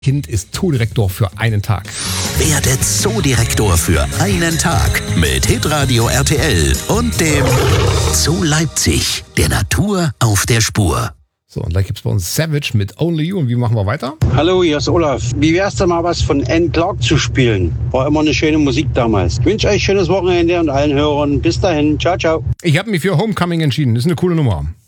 Kind ist Zoodirektor für einen Tag. Werde Zoodirektor für einen Tag mit Hitradio RTL und dem Zoo Leipzig, der Natur auf der Spur. So, und gleich gibt's bei uns Savage mit Only You. Und wie machen wir weiter? Hallo, hier ist Olaf. Wie wär's denn mal was von Anne Clark zu spielen? War immer eine schöne Musik damals. Ich wünsche euch schönes Wochenende und allen Hörern. Bis dahin. Ciao, ciao. Ich habe mich für Homecoming entschieden. Das ist eine coole Nummer.